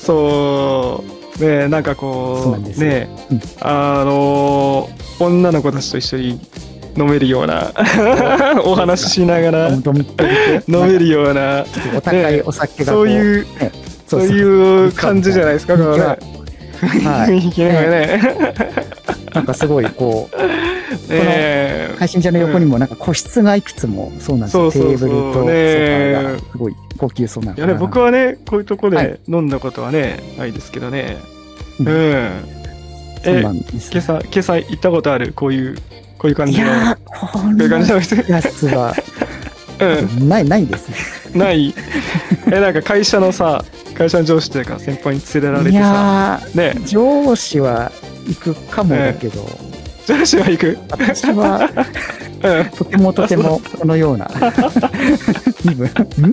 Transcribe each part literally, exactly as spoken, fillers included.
そうね、なんかこうね、 うん、 あの女の子たちと一緒に飲めるようなお話ししながら飲めるようなお高いお酒が、 ね、そういう、ね、そういう感じじゃないですか。雰囲気ね。 なんかすごいこう、えー、この配信者の横にもなんか個室がいくつもそうなんですよ。テーブルとソファがすごい高級そうな。 いやね、僕はねこういうとこで飲んだことはね、はい、ないですけどね。うん。うん、え、今朝今朝行ったことあるこういうこういう感じの。 いやー、こんなやつは、うん、ないないですね。 ない。え、なんか会社のさ、会社の上司というか先輩に連れられてさ、 いやね、 上司は行くかもだけど、 うん、上司は行く。 私は、うん、とてもとてもこのような気分。い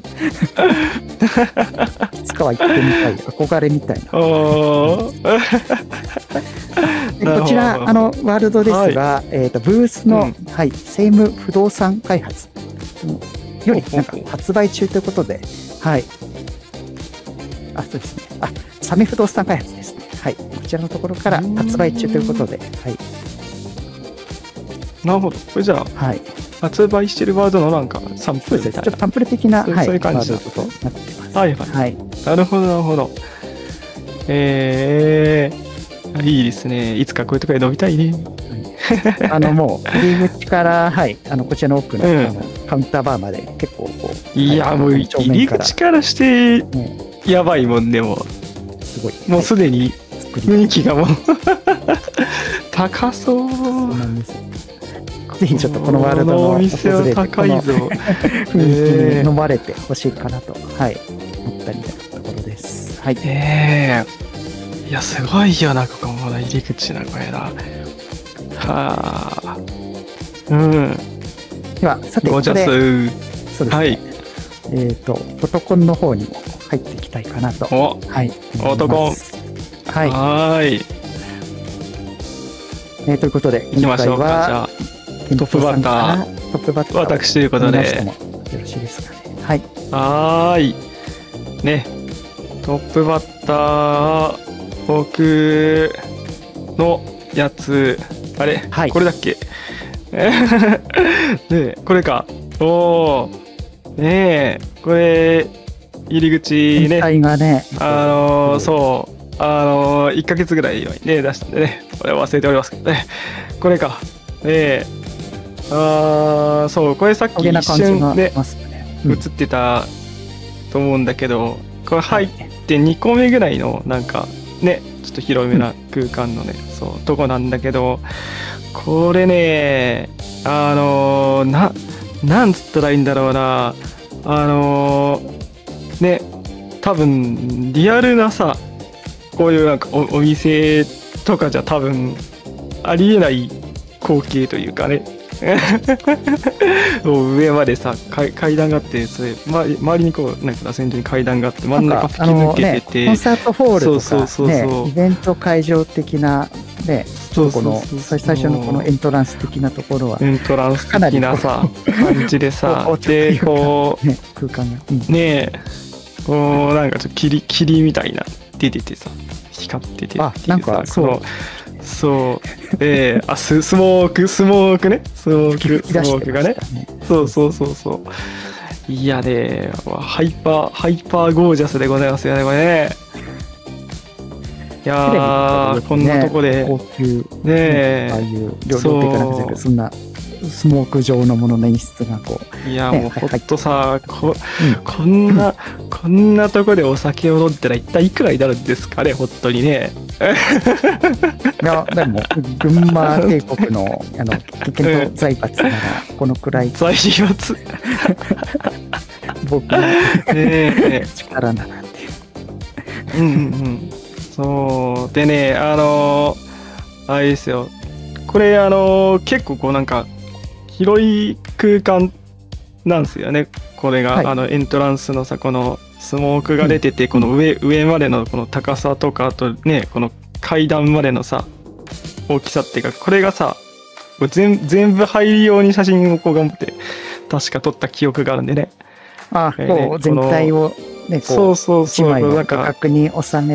つかは行ってみたい、憧れみたいな。 おこちらあのワールドですが、はい、えー、とブースの、うん、はい、セイム不動産開発よりなんか発売中ということで、はい、あ、そうですね、あ、サメ不動産開発ですね、はい、こちらのところから発売中ということで、はい、 なるほど。これじゃあ、はい、発売してるワードのなんかサンプルみたいな、 ちょっとパンプル的な、 そういう、はい、そういう感じだとなってます。はいはい、はい、なるほどなるほど。えーいいですね。いつかこういうところで飲みたいね。 あのもう入り口からはいあのこちらの奥の、うん、あのカウンターバーまで結構こういや、はい、もう入り口からしてやばいもんでもすごいもうすでに雰囲気がもう高そう。 そうなんですよ。ぜひちょっとこのワールドのお店は高いぞ。 雰囲気に飲まれてほしいかなと、はい思ったりなところです。はい。 えーいや、すごいよな、ここも入り口な、これだ。はあ。うん。 では、さて、 ゴージャス。 そうですね。はい。えっ、ー、と、フォトコンの方にも入っていきたいかなと。 お、 はい。 フォトコン。 はい。 はい。 えー、ということで、 行きましょうか。じゃあ、トップバッター。 トップバッター。 私ということで。よろしいですかね。はい。 はーい。ね。トップバッター。僕のやつあれ、はい、これだっけねこれか。おーねえこれ入り口ね、 ねあのーうん、そうあのー、いっかげつぐらい前にね出したんでね、これ忘れておりますけどね、これかねえあーそうこれさっき一瞬ね映ってたと思うんだけど、これ入ってにこめぐらいのなんかね、ちょっと広めな空間のね、うん、そうとこなんだけど、これねあのー、ななんつったらいいんだろうな、あのー、ね多分リアルなさこういうなんか お, お店とかじゃ多分ありえない光景というかね上までさ階段があって、それ周りにこうなんか螺旋状に階段があって真ん中吹き抜けてて、 ね、コンサートホールとか、ね、 そうそうそうそうイベント会場的なね、この最初のこのエントランス的なところはエントランス的なさ感じでさでこう、 ね、空間が、うん、 ねえこうなんかちょっと霧霧みたいな出ててさ光ってて、 あなんかそうそうえー、あススモークスモークねスモークスモークがね、そうそうそうそういやねハイパーハイパーゴージャスでございますよねこれね。いやー、こんなとこで高級ね、ああいう料理的なくじゃなくてそんなスモーク状のものの演出がこういや、ね、もうほんとさ こ,、うん、こんな、うん、こんなとこでお酒を飲んだら一体いくらになるんですかね本当にね。 いやでも群馬帝国のあの危険と財閥ならこのくらい財閥僕の、ね、力だなっていううんうんうんそうでねあのー、あれですよこれあのー、結構こうなんか広い空間なんですよねこれが、はい、あのエントランスのさこのスモークが出てて、うん、この 上, 上までのこの高さとかあとねこの階段までのさ大きさっていうかこれがさ全, 全部入るように写真をこう頑張って確か撮った記憶があるんでね。 あ、こう全体をねこうそうそうそう一枚の画角に収め